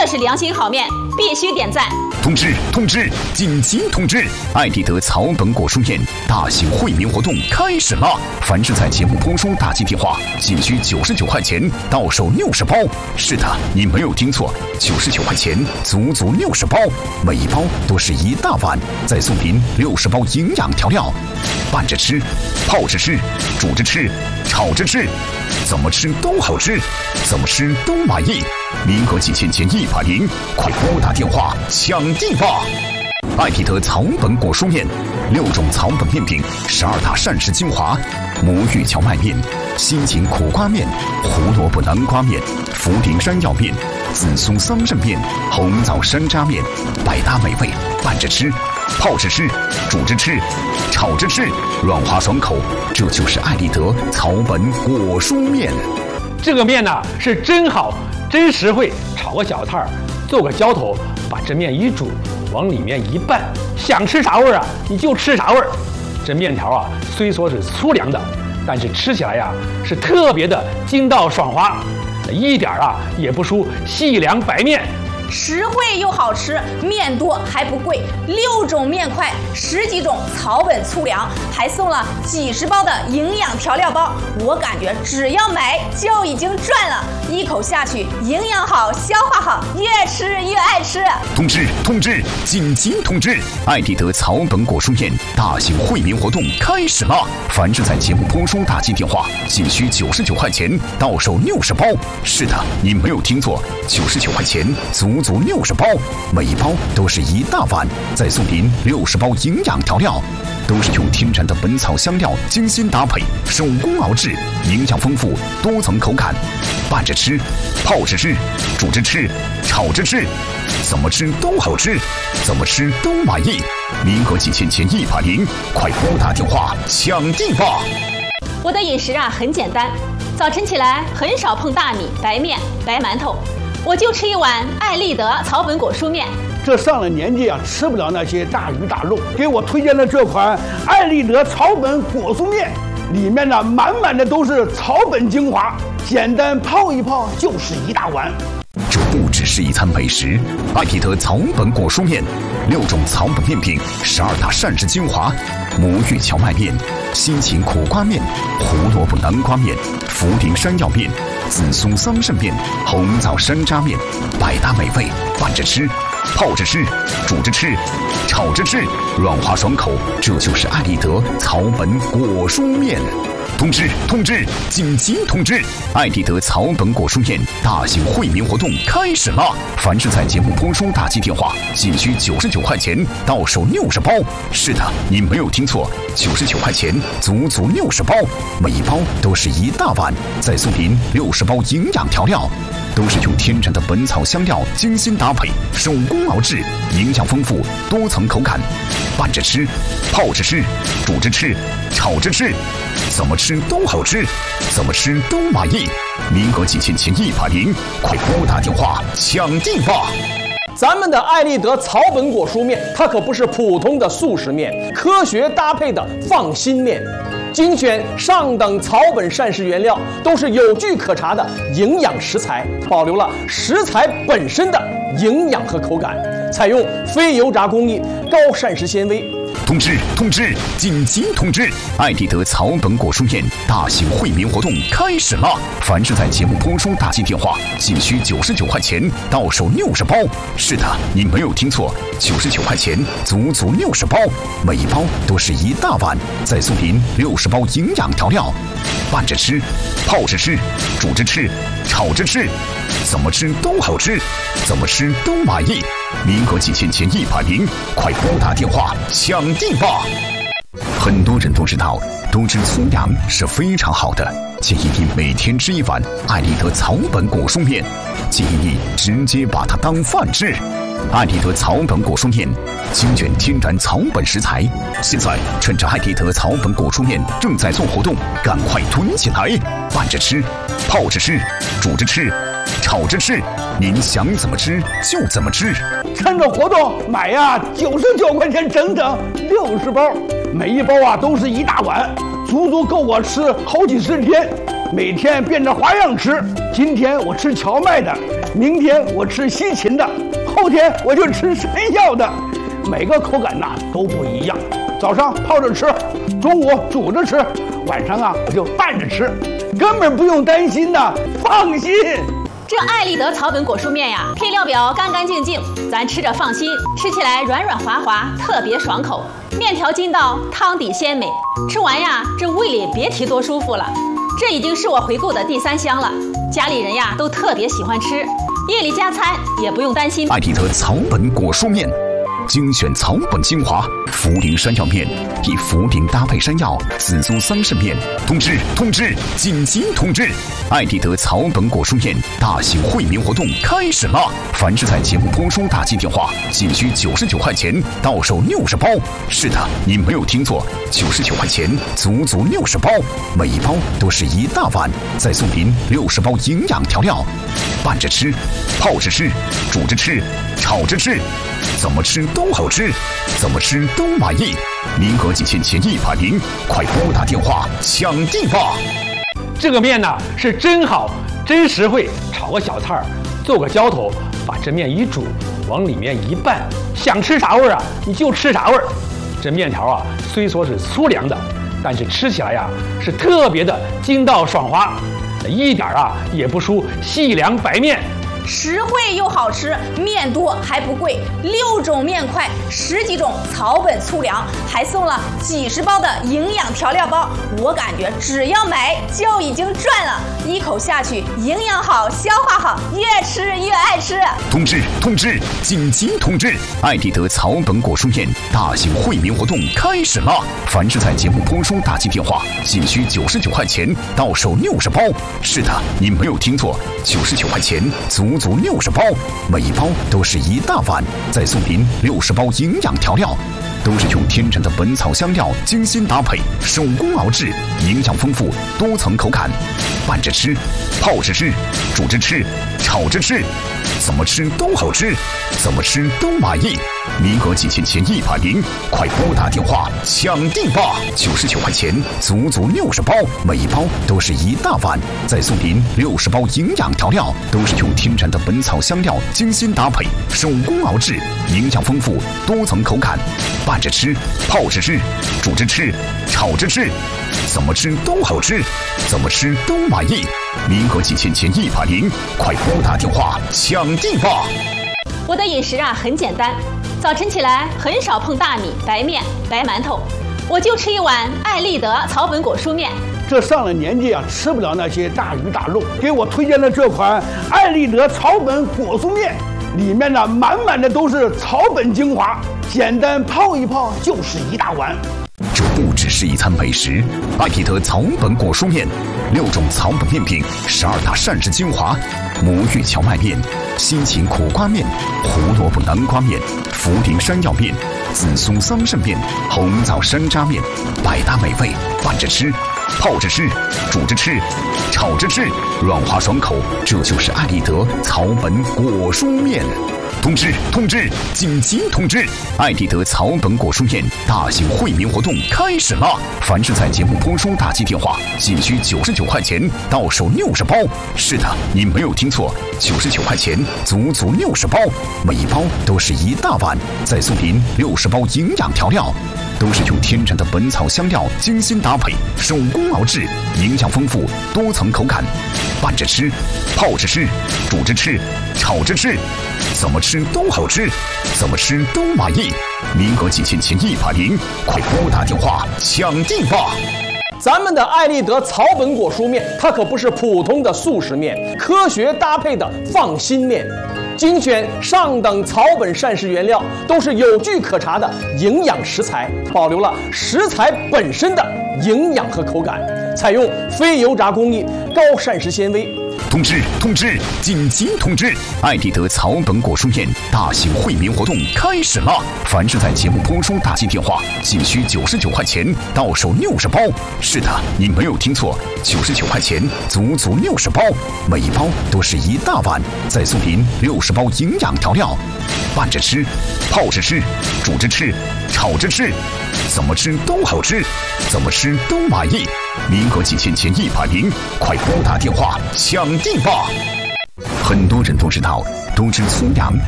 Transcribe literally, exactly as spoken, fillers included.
是良心好面，必须点赞。 通知通知，紧急通知！爱立德草本果蔬面大型惠民活动开始了！凡是在节目播出打进电话，仅需九十九块钱，到手六十包。是的，你没有听错，九十九块钱，足足六十包，每一包都是一大碗，再送您六十包营养调料，拌着吃，泡着吃，煮着吃，炒着吃，怎么吃都好吃，怎么吃都满意。名额仅限前一百名，快拨打电话抢地吧！爱立德草本果蔬面，六种草本面饼，十二大膳食精华，魔芋荞麦面、心情苦瓜面、胡萝卜南瓜面、福鼎山药面、紫苏桑葚面、红枣山楂面，百搭美味，拌着吃，泡着吃，煮着吃，炒着吃，软滑爽口，这就是爱立德草本果蔬面。 这个面呢是真好，真实惠，炒个小菜儿，做个浇头，把这面一煮，往里面一拌，想吃啥味儿啊你就吃啥味儿。这面条啊虽说是粗粮的，但是吃起来呀是特别的筋道爽滑，一点啊也不输细粮白面。 实惠又好吃，面多还不贵，六种面块，十几种草本粗粮，还送了几十包的营养调料包。我感觉只要买就已经赚了，一口下去，营养好，消化好，越吃越爱吃。 通知通知，紧急通知！爱立德草本果蔬面大型惠民活动开始了！凡是在节目播出打进电话，仅需九十九块钱，到手六十包。是的，你没有听错，九十九块钱，足足六十包，每一包都是一大碗，再送您六十包营养调料，都是用天然的本草香料精心搭配，手工熬制，营养丰富，多层口感，拌着吃，泡着吃，煮着吃，炒着吃，怎么吃都好吃，怎么吃都满意。名额仅限前一百名，快拨打电话抢地吧！ 我的饮食啊很简单，早晨起来很少碰大米、白面、白馒头，我就吃一碗爱立德草本果蔬面。 这上了年纪啊，吃不了那些大鱼大肉，给我推荐的这款爱立德草本果蔬面，里面呢满满的都是草本精华，简单泡一泡就是一大碗。 这不只是一餐美食，爱立德草本果蔬面，六种草本面饼，十二大膳食精华，魔芋荞麦面、心情苦瓜面、胡萝卜南瓜面、福鼎山药面、紫苏桑葚面、红枣山楂面，百搭美味，拌着吃，泡着吃，煮着吃，炒着吃，软滑爽口，这就是爱立德草本果蔬面。通知通知，紧急通知！爱立德草本果蔬面大型惠民活动开始了！凡是在节目播出打进电话，仅需九十九块钱，到手六十包。是的，你没有听错，九十九块钱，足足六十包，每一包都是一大碗，再送您六十包营养调料，都是用天然的本草香料精心搭配，手工熬制，营养丰富，多层口感，拌着吃，泡着吃，煮着吃，炒着吃，怎么吃都好吃，怎么吃都满意。名额仅限前一百名，快拨打电话抢地吧！ 咱们的爱立德草本果蔬面，它可不是普通的速食面，科学搭配的放心面，精选上等草本膳食原料，都是有据可查的营养食材，保留了食材本身的营养和口感，采用非油炸工艺，高膳食纤维。 通知通知，紧急通知！爱立德草本果蔬面大型惠民活动开始了！凡是在节目播出打进电话，仅需九十九块钱，到手六十包。是的，你没有听错，九十九块钱，足足六十包，每一包都是一大碗，再送您六十包营养调料，拌着吃，泡着吃，煮着吃，炒着吃，怎么吃都好吃，怎么吃都满意。名额仅限前一百名，快拨打电话抢地吧！很多人都知道，多吃粗粮是非常好的，建议你每天吃一碗爱立德草本果蔬面，建议你直接把它当饭吃。爱立德草本果蔬面精选天然草本食材，现在趁着爱立德草本果蔬面正在做活动，赶快囤起来，拌着吃，泡着吃，煮着吃，炒着吃，您想怎么吃就怎么吃。 趁着活动买呀，九十九块钱整整六十包，每一包啊都是一大碗，足足够我吃好几十天，每天变着花样吃。今天我吃荞麦的， 明天我吃西芹的，后天我就吃山药的，每个口感呐都不一样。早上泡着吃，中午煮着吃，晚上啊我就拌着吃，根本不用担心的，放心。 这爱立德草本果蔬面呀，配料表干干净净，咱吃着放心，吃起来软软滑滑，特别爽口。面条筋道，汤底鲜美，吃完呀，这胃里别提多舒服了。这已经是我回购的第三箱了，家里人呀都特别喜欢吃，夜里加餐也不用担心。 爱立德草本果蔬面，精选草本精华，茯苓山药面，以茯苓搭配山药，紫苏桑葚面。通知通知，紧急通知！爱立德草本果蔬面大型惠民活动开始了！凡是在节目播出打进电话，仅需九十九块钱，到手六十包。是的，您没有听错，九十九块钱，足足六十包，每一包都是一大碗，再送您六十包营养调料，拌着吃，泡着吃，煮着吃，炒着吃，怎么吃都好吃，怎么吃都满意。名额仅限前一百名，快拨打电话抢地吧！ 这个面呢是真好，真实惠，炒个小菜儿，做个浇头，把这面一煮，往里面一拌，想吃啥味儿啊，你就吃啥味儿。这面条啊，虽说是粗粮的，但是吃起来呀是特别的筋道爽滑，一点啊也不输细粮白面。 实惠又好吃，面多还不贵，六种面块，十几种草本粗粮，还送了几十包的营养调料包。我感觉只要买就已经赚了，一口下去，营养好，消化好，越吃越爱吃。 通知通知，紧急通知！爱立德草本果蔬面大型惠民活动开始了！凡是在节目播出打进电话，仅需九十九块钱，到手六十包。是的，您没有听错，九十九块钱，足足六十包，每一包都是一大碗，再送您六十包营养调料，都是用天然的本草香料精心搭配，手工熬制，营养丰富，多层口感，拌着吃，泡着吃，煮着吃，炒着吃，怎么吃都好吃，怎么吃都满意。名额仅限前一百名，快拨打电话抢地吧！九十九块钱，足足六十包，每一包都是一大碗，再送您六十包营养调料，都是用天然的本草香料精心搭配，手工熬制，营养丰富，多层口感，拌着吃，泡着吃，煮着吃，炒着吃，怎么吃都好吃，怎么吃都满意。名额仅限前一百名，快拨打电话抢地吧！ 我的饮食啊很简单，早晨起来很少碰大米、白面、白馒头，我就吃一碗爱立德草本果蔬面。 这上了年纪啊，吃不了那些大鱼大肉，给我推荐的这款爱立德草本果蔬面，里面呢满满的都是草本精华，简单泡一泡就是一大碗。 这不只是一餐美食，爱立德草本果蔬面，六种草本面品，十二大膳食精华，魔芋荞麦面、西芹苦瓜面、胡萝卜南瓜面、茯苓山药面、紫苏桑葚面、红枣山楂面，百搭美味，拌着吃，泡着吃，煮着吃，炒着吃，软滑爽口，这就是爱立德草本果蔬面。通知通知，紧急通知！爱立德草本果蔬面大型惠民活动开始了！凡是在节目播出打进电话，仅需九十九块钱，到手六十包。是的，您没有听错，九十九块钱，足足六十包，每一包都是一大碗，再送您六十包营养调料，都是用天然的本草香料精心搭配，手工熬制，营养丰富，多层口感，拌着吃，泡着吃，煮着吃，炒着吃，怎么吃都好吃，怎么吃都满意。名额仅限前一百名，快拨打电话抢地吧！ 咱们的爱立德草本果蔬面，它可不是普通的速食面，科学搭配的放心面，精选上等草本膳食原料，都是有据可查的营养食材，保留了食材本身的营养和口感，采用非油炸工艺，高膳食纤维。 通知通知，紧急通知！爱立德草本果蔬面大型惠民活动开始了！凡是在节目播出打进电话，仅需九十九块钱，到手六十包。是的，您没有听错，九十九块钱，足足六十包，每一包都是一大碗，再送您六十包营养调料，拌着吃，泡着吃，煮着吃，炒着吃，怎么吃都好吃，怎么吃都满意。名额仅限前一百名，快拨打电话抢地吧！ 很多人都知道，多吃粗粮